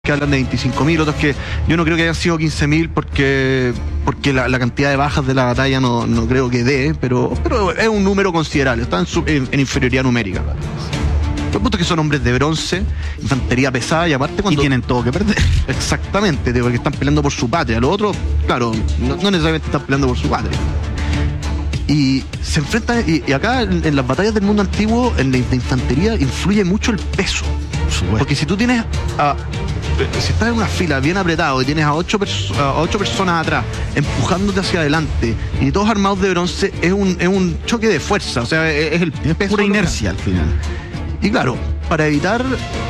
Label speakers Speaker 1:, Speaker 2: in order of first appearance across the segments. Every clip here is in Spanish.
Speaker 1: que hablan de 25.000, otros que yo no creo que hayan sido 15.000 porque la cantidad de bajas de la batalla no creo que dé, pero es un número considerable, están en inferioridad numérica. Los puntos que son hombres de bronce, infantería pesada y aparte cuando...
Speaker 2: Y tienen todo que perder.
Speaker 1: Exactamente, porque están peleando por su patria. Los otros, claro, no necesariamente están peleando por su patria. Y se enfrentan, y acá en las batallas del mundo antiguo, en la infantería, influye mucho el peso. Porque si tú tienes si estás en una fila bien apretado y tienes a 8 personas atrás empujándote hacia adelante y todos armados de bronce, es un choque de fuerza, o sea, es el peso,
Speaker 2: es pura inercia al final.
Speaker 1: Y claro, para evitar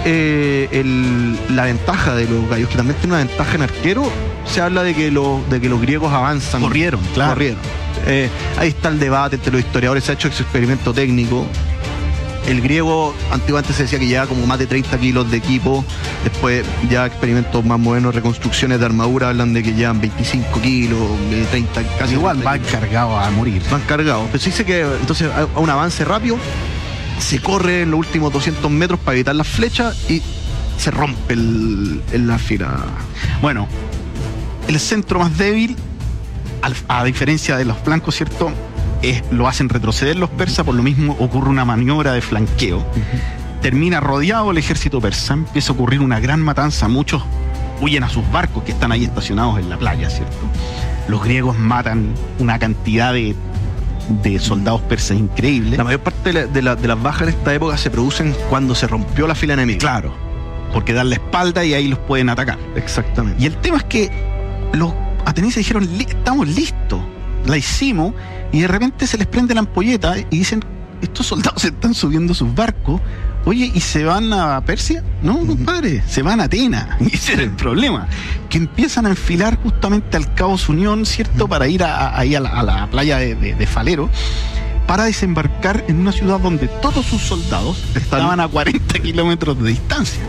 Speaker 1: la ventaja de los gallos, que también tiene una ventaja en arquero, se habla de que los griegos avanzan.
Speaker 2: Corrieron.
Speaker 1: Ahí está el debate entre los historiadores, se ha hecho ese experimento técnico. El griego antiguamente se decía que llevaba como más de 30 kilos de equipo. Después ya experimentos más modernos, reconstrucciones de armadura, hablan de que llevan 25 kilos, 30, casi
Speaker 2: igual van cargados a morir.
Speaker 1: Van cargados. Pero se dice que entonces a un avance rápido se corre en los últimos 200 metros para evitar las flechas y se rompe la fila.
Speaker 2: Bueno, el centro más débil, a diferencia de los flancos, ¿cierto?, lo hacen retroceder los persas. Por lo mismo ocurre una maniobra de flanqueo. Termina rodeado el ejército persa, empieza a ocurrir una gran matanza, muchos huyen a sus barcos que están ahí estacionados en la playa, ¿cierto? Los griegos matan una cantidad de soldados persas increíble.
Speaker 1: La mayor parte de las bajas en esta época se producen cuando se rompió la fila enemiga.
Speaker 2: Claro, porque dan la espalda y ahí los pueden atacar.
Speaker 1: Exactamente.
Speaker 2: Y el tema es que los atenienses dijeron, estamos listos, la hicimos, y de repente se les prende la ampolleta y dicen, estos soldados se están subiendo a sus barcos, oye, ¿y se van a Persia? No, compadre, se van a Atenas. Y ese era el problema, que empiezan a enfilar justamente al Cabo Unión, ¿cierto?, para ir ahí a la playa de Falero, para desembarcar en una ciudad donde todos sus soldados estaban a 40 kilómetros de distancia.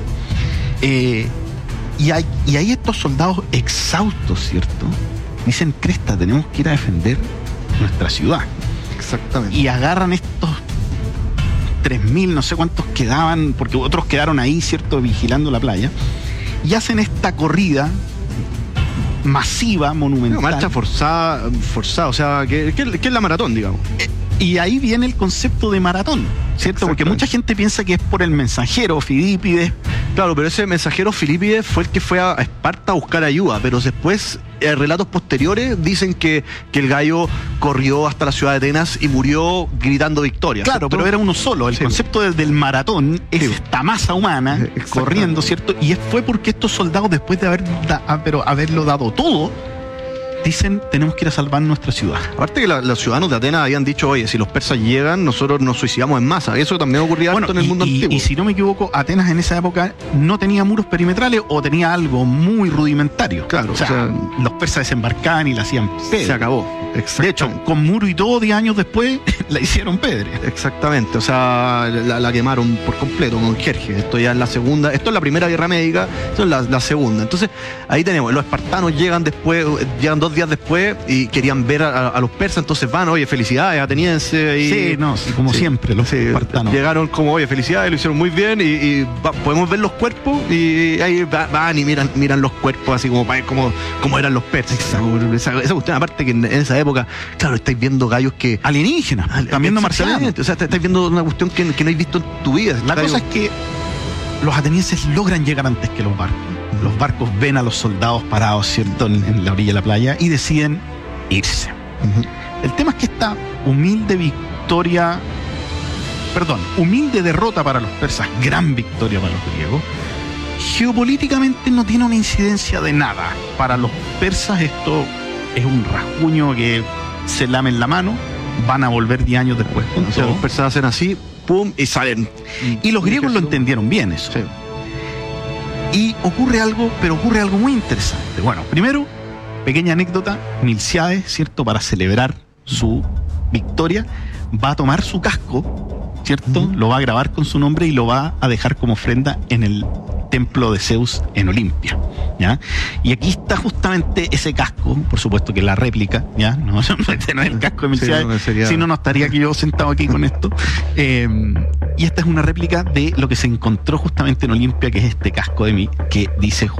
Speaker 2: Y ahí estos soldados exhaustos, ¿cierto?, dicen, cresta, tenemos que ir a defender nuestra ciudad.
Speaker 1: Exactamente.
Speaker 2: Y agarran estos 3.000, no sé cuántos quedaban, porque otros quedaron ahí, ¿cierto?, vigilando la playa, y hacen esta corrida masiva, monumental.
Speaker 1: Una marcha forzada, o sea, que es la maratón, digamos.
Speaker 2: Y ahí viene el concepto de maratón, ¿cierto? Porque mucha gente piensa que es por el mensajero Filipides.
Speaker 1: Claro, pero ese mensajero Filipides fue el que fue a Esparta a buscar ayuda, pero después relatos posteriores dicen que el gallo corrió hasta la ciudad de Atenas y murió gritando victoria.
Speaker 2: Claro, ¿cierto? Pero era uno solo. El concepto del maratón es esta masa humana corriendo, ¿cierto? Y fue porque estos soldados, después de haberlo dado todo, dicen, tenemos que ir a salvar nuestra ciudad.
Speaker 1: Aparte que los ciudadanos de Atenas habían dicho, oye, si los persas llegan, nosotros nos suicidamos en masa. Eso también ocurría harto en el mundo antiguo.
Speaker 2: Y si no me equivoco, Atenas en esa época no tenía muros perimetrales o tenía algo muy rudimentario.
Speaker 1: Claro,
Speaker 2: o sea, los persas desembarcaban y la hacían pedre.
Speaker 1: Se acabó.
Speaker 2: De hecho, con muro y todo, 10 años después, la hicieron pedre.
Speaker 1: Exactamente, o sea, la quemaron por completo con Jerjes. Esto ya es la segunda, esto es la primera guerra médica, esto es la segunda. Entonces, ahí tenemos, los espartanos llegan 2 días después y querían ver a los persas, entonces van, oye, felicidades, atenienses.
Speaker 2: Sí, como siempre, los espartanos.
Speaker 1: Llegaron como, oye, felicidades, lo hicieron muy bien y podemos ver los cuerpos y ahí van y miran los cuerpos así como para ver cómo eran los persas. Esa cuestión, aparte que en esa época, claro, estáis viendo gallos que...
Speaker 2: alienígenas, están viendo marcianos.
Speaker 1: O sea, estáis viendo una cuestión que no habéis visto en tu vida.
Speaker 2: La cosa es que los atenienses logran llegar antes que los barcos. Los barcos ven a los soldados parados, ¿cierto?, en la orilla de la playa y deciden irse. El tema es que esta humilde derrota para los persas, gran victoria para los griegos, geopolíticamente no tiene una incidencia de nada. Para los persas esto es un rasguño que se lamen la mano, van a volver 10 años después.
Speaker 1: O sea, los persas hacen así, pum, y salen.
Speaker 2: Y los griegos lo entendieron bien eso.
Speaker 1: Sí.
Speaker 2: Y ocurre algo muy interesante. Bueno, primero, pequeña anécdota, Milcíades, ¿cierto?, para celebrar su victoria, va a tomar su casco, ¿cierto? Lo va a grabar con su nombre y lo va a dejar como ofrenda en el templo de Zeus en Olimpia, ¿ya? Y aquí está justamente ese casco, por supuesto que es la réplica, ¿ya? No, este no es el casco de Melquiades, si no, no estaría aquí yo sentado aquí con esto. Y esta es una réplica de lo que se encontró justamente en Olimpia, que es este casco que dice